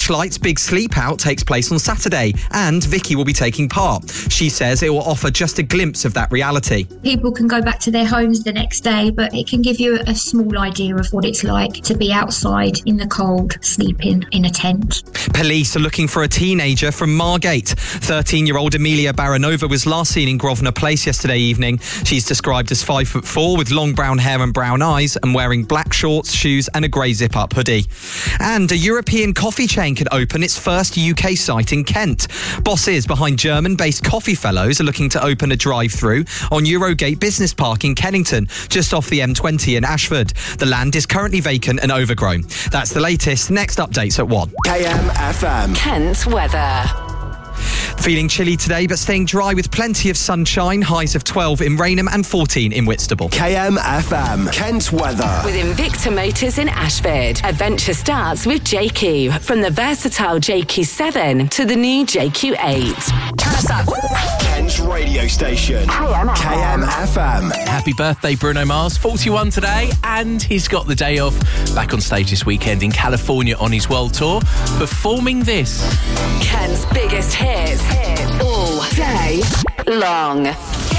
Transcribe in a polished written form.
Flashlight's big sleep out takes place on Saturday, and Vicky will be taking part. She says it will offer just a glimpse of that reality. People can go back to their homes the next day, but it can give you a small idea of what it's like to be outside in the cold, sleeping in a tent. Police are looking for a teenager from Margate. 13-year-old Amelia Baranova was last seen in Grosvenor Place yesterday evening. She's described as 5'4", with long brown hair and brown eyes, and wearing black shorts, shoes and a grey zip-up hoodie. And a European coffee chain could open its first UK site in Kent. Bosses behind German-based Coffee Fellows are looking to open a drive-through on Eurogate Business Park in Kennington, just off the M20 in Ashford. The land is currently vacant and overgrown. That's the latest. Next updates at 1. KMFM. Kent weather. Feeling chilly today, but staying dry with plenty of sunshine. Highs of 12 in Rainham and 14 in Whitstable. KMFM. Kent weather. With Invicta Motors in Ashford. Adventure starts with JQ. From the versatile JQ7 to the new JQ8. Turn us up. Kent's radio station. KMFM. Happy birthday, Bruno Mars. 41 today, and he's got the day off. Back on stage this weekend in California on his world tour, performing this. Kent's biggest hits all day long.